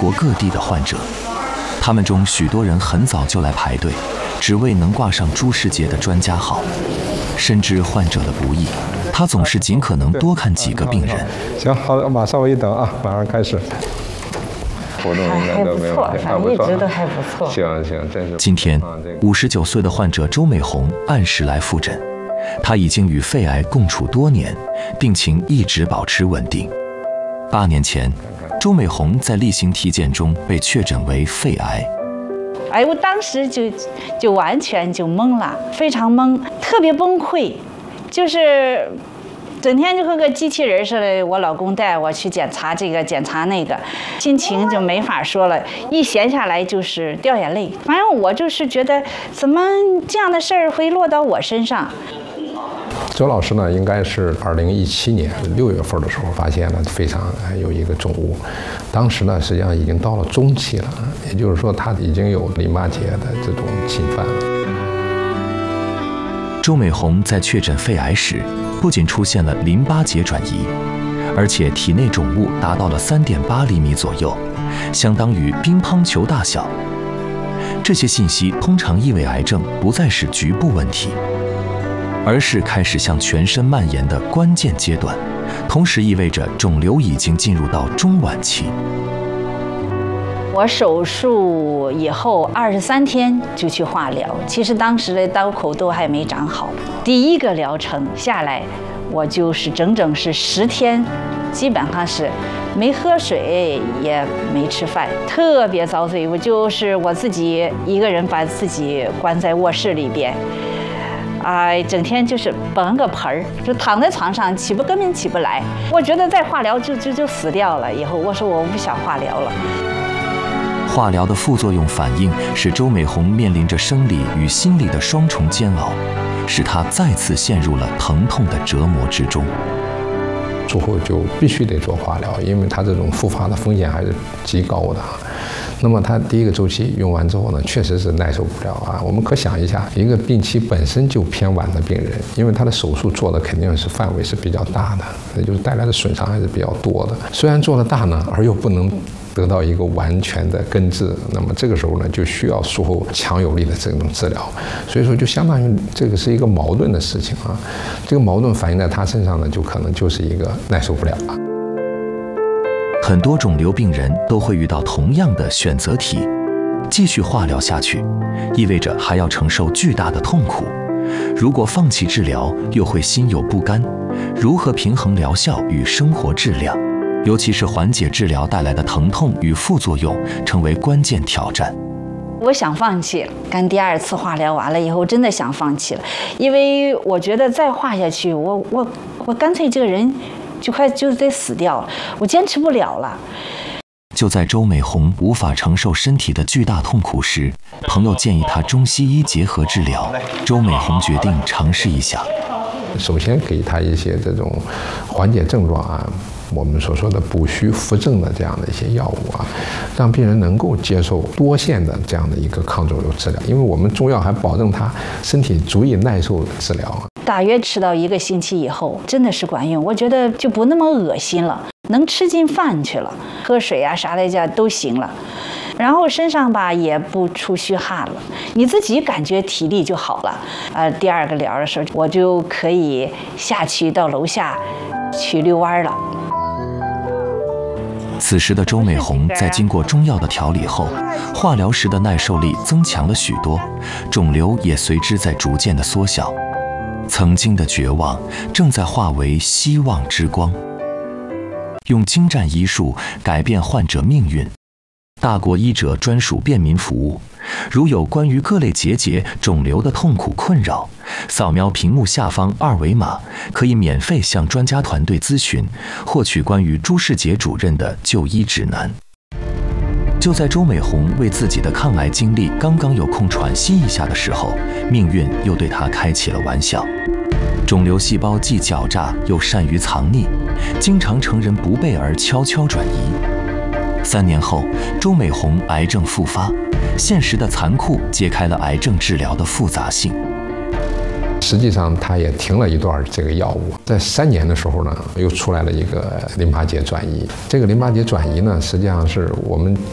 国各地的患者，他们中许多人很早就来排队，只为能挂上朱世杰的专家号。深知患者的不易，他总是尽可能多看几个病人。 行，好的，马上我一等啊，马上开始。活动应该都没有问题， 还不错，一直都还不错。 行，真是。 今天，59岁的患者周美红按时来复诊，她已经与肺癌共处多年，病情一直保持稳定。8年前，周美红在例行体检中被确诊为肺癌。 我当时就完全就懵了，非常懵，特别崩溃，就是整天就和个机器人似的。我老公带我去检查这个检查那个，心情就没法说了，一闲下来就是掉眼泪。反正我就是觉得，怎么这样的事儿会落到我身上？ 周老师呢，应该是2017年6月份的时候发现了肺上有一个肿物，当时呢实际上已经到了中期了，也就是说他已经有淋巴结的这种侵犯了。 周美红在确诊肺癌时，不仅出现了淋巴结转移，而且体内肿物达到了3.8厘米左右，相当于乒乓球大小。这些信息通常意味癌症不再是局部问题，而是开始向全身蔓延的关键阶段，同时意味着肿瘤已经进入到中晚期。 我手术以后23天就去化疗，其实当时的刀口都还没长好。第一个疗程下来，我就是整整是10天，基本上是没喝水也没吃饭，特别遭罪。我自己一个人把自己关在卧室里边。整天就是绷个盆儿，就躺在床上根本起不来。我觉得再化疗就死掉了。以后我说我不想化疗了。 化疗的副作用反应使周美红面临着生理与心理的双重煎熬，使她再次陷入了疼痛的折磨之中。 术后就必须得做化疗，因为它这种复发的风险还是极高的。那么它第一个周期用完之后呢，确实是耐受不了啊。我们可想一下，一个病期本身就偏晚的病人，因为他的手术做的肯定是范围是比较大的，也就是带来的损伤还是比较多的。虽然做的大呢，而又不能得到一个完全的根治，那么这个时候呢，就需要术后强有力的这种治疗。所以说，就相当于这个是一个矛盾的事情啊。这个矛盾反映在他身上呢，就可能就是一个耐受不了了。 很多肿瘤病人都会遇到同样的选择题：继续化疗下去，意味着还要承受巨大的痛苦；如果放弃治疗，又会心有不甘。如何平衡疗效与生活质量？尤其是缓解治疗带来的疼痛与副作用，成为关键挑战。 我想放弃了，干第2次化疗完了以后，真的想放弃了，因为我觉得再化下去，我干脆这个人就得死掉了，我坚持不了了。 就在周美红无法承受身体的巨大痛苦时，朋友建议她中西医结合治疗。周美红决定尝试一下。 首先给她一些这种缓解症状啊，我们所说的补虚扶正的这样的一些药物啊，让病人能够接受多线的这样的一个抗肿瘤治疗，因为我们中药还保证他身体足以耐受治疗。 大约吃到1个星期以后，真的是管用，我觉得就不那么恶心了，能吃进饭去了，喝水啊啥的都行了。然后身上吧也不出虚汗了，你自己感觉体力就好了。第2个疗的时候，我就可以下去到楼下去遛弯了。 此时的周美红在经过中药的调理后，化疗时的耐受力增强了许多，肿瘤也随之在逐渐的缩小。曾经的绝望正在化为希望之光。用精湛医术改变患者命运，大国医者专属便民服务。如有关于各类结节、肿瘤的痛苦困扰，扫描屏幕下方2维码，可以免费向专家团队咨询，获取关于朱世杰主任的就医指南。就在周美红为自己的抗癌经历刚刚有空喘息一下的时候，命运又对她开起了玩笑。肿瘤细胞既狡诈又善于藏匿，经常乘人不备而悄悄转移。3年后，周美红癌症复发，现实的残酷揭开了癌症治疗的复杂性。 实际上，他也停了一段这个药物，在3年的时候呢，又出来了一个淋巴结转移。这个淋巴结转移呢，实际上是我们